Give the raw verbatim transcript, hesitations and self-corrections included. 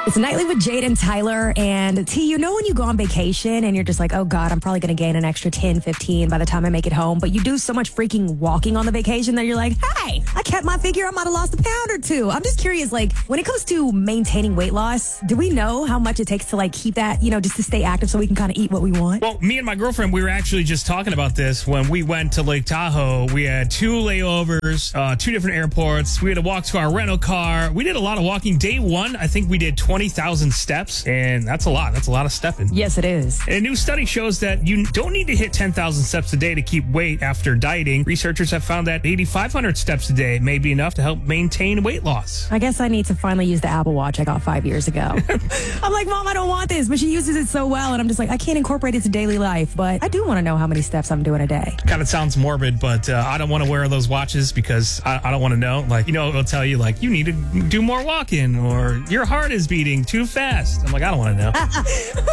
It's Nightly with Jade and Tyler. And T, you know when you go on vacation and you're just like, oh God, I'm probably going to gain an extra ten, fifteen by the time I make it home. But you do so much freaking walking on the vacation that you're like, hey, I kept my figure. I might have lost a pound or two. I'm just curious, like when it comes to maintaining weight loss, do we know how much it takes to like keep that, you know, just to stay active so we can kind of eat what we want? Well, me and my girlfriend, we were actually just talking about this when we went to Lake Tahoe. We had two layovers, uh, two different airports. We had to walk to our rental car. We did a lot of walking. Day one, I think we did twenty thousand steps, and that's a lot. That's a lot of stepping. Yes, it is. And a new study shows that you don't need to hit ten thousand steps a day to keep weight after dieting. Researchers have found that eighty-five hundred steps a day may be enough to help maintain weight loss. I guess I need to finally use the Apple Watch I got five years ago. I'm like, Mom, I don't want this, but she uses it so well, and I'm just like, I can't incorporate it to daily life, but I do want to know how many steps I'm doing a day. Kind of sounds morbid, but uh, I don't want to wear those watches because I, I don't want to know. Like, you know, it'll tell you, like, you need to do more walking or your heart is beating too fast. I'm like, I don't want to know.